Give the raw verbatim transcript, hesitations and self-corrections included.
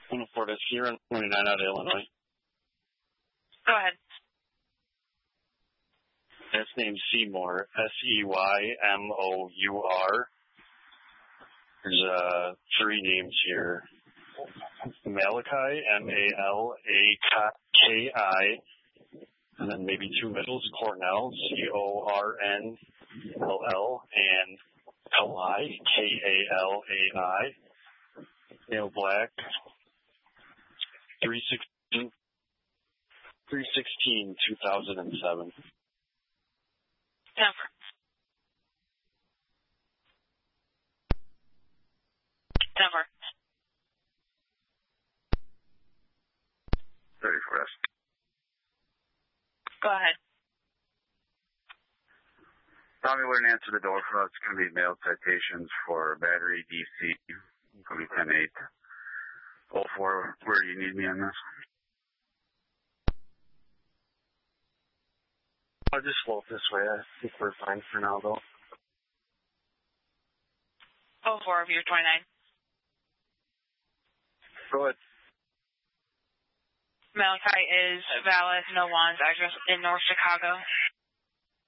one oh four to Sierra twenty-nine out of Illinois. Go ahead. Last name Seymour, S E Y M O U R. There's uh, three names here. Malachi, M A L A K I, and then maybe two middles, Cornell, C O R N L L, and L I, K A L A I. Male black, three sixteen, three sixteen, two thousand seven. Denver. Denver. Ready for us. Go ahead. Tommy wouldn't answer the door for us. It's going to be mail citations for battery D C. It's going to be ten eight. oh four, where do you need me on this? I'll just float this way. I think we're fine for now, though. oh four of your twenty-nine. Go ahead. Malachi is valid, no one's address in North Chicago.